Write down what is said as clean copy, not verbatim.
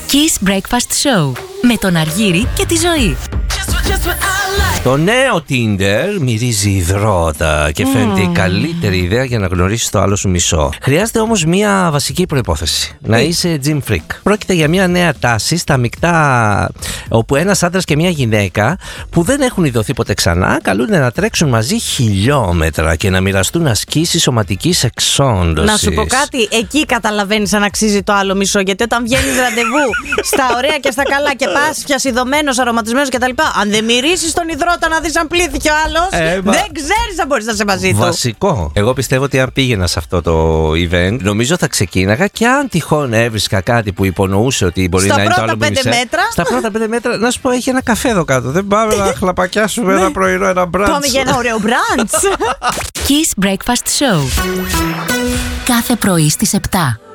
Kiss Breakfast Show με τον Αργύρη και τη Ζωή. Το νέο Tinder μυρίζει υδρότα και φαίνεται η καλύτερη ιδέα για να γνωρίσεις το άλλο σου μισό. Χρειάζεται όμως μία βασική προϋπόθεση. Να είσαι gym freak. Πρόκειται για μία νέα τάση στα μεικτά, όπου ένας άντρας και μία γυναίκα που δεν έχουν ειδωθεί ποτέ ξανά καλούνται να τρέξουν μαζί χιλιόμετρα και να μοιραστούν ασκήσεις σωματικής εξόντωσης. Να σου πω κάτι, εκεί καταλαβαίνεις αν αξίζει το άλλο μισό. Γιατί όταν βγαίνεις ραντεβού στα ωραία και στα καλά και πας πιασιδωμένος, αρωματισμένος κτλ., αν δεν μυρίσεις τον υδρότα να δεις αν πλήθηκε ο άλλος, δεν ξέρεις αν μπορείς να είσαι μαζί του. Βασικό. Εγώ πιστεύω ότι αν πήγαινα σε αυτό το event, νομίζω θα ξεκίναγα και αν τυχόν έβρισκα κάτι που υπονοούσε ότι μπορεί να είναι το άλλο μισό. Στα πρώτα 5 μέτρα, να σου πω, έχει ένα καφέ εδώ κάτω. Δεν πάμε να χλαπακιάσουμε ένα πρωινό, ένα μπραντς. Πάμε για ένα ωραίο μπραντς. Kiss Breakfast Show. Κάθε πρωί στις 7.